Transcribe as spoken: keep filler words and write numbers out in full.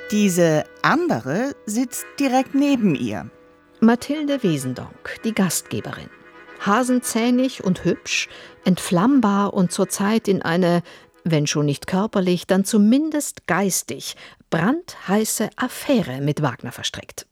Diese andere sitzt direkt neben ihr. Mathilde Wesendonck, die Gastgeberin. Hasenzähnig und hübsch, entflammbar und zurzeit in eine, wenn schon nicht körperlich, dann zumindest geistig, brandheiße Affäre mit Wagner verstrickt.